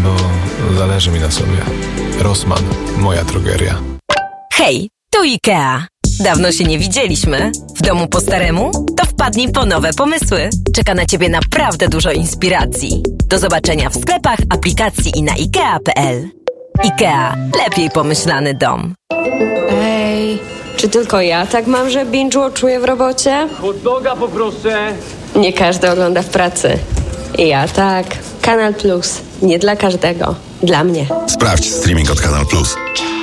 bo zależy mi na sobie. Rossmann, moja drogeria. Hej, tu IKEA. Dawno się nie widzieliśmy. W domu po staremu? To wpadnij po nowe pomysły. Czeka na Ciebie naprawdę dużo inspiracji. Do zobaczenia w sklepach, aplikacji i na IKEA.pl. IKEA. Lepiej pomyślany dom. Ej, czy tylko ja tak mam, że binge-watchuję w robocie? Hot doga poproszę. Nie każdy ogląda w pracy. I ja tak. Kanal Plus. Nie dla każdego. Dla mnie. Sprawdź streaming od Kanal Plus.